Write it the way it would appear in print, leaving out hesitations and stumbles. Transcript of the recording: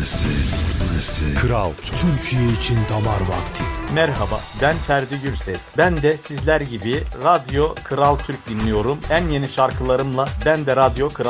Kral Türkiye için damar vakti. Merhaba, ben Ferdi Gürses. Ben de sizler gibi Radyo Kral Türk dinliyorum. En yeni şarkılarımla ben de Radyo Kral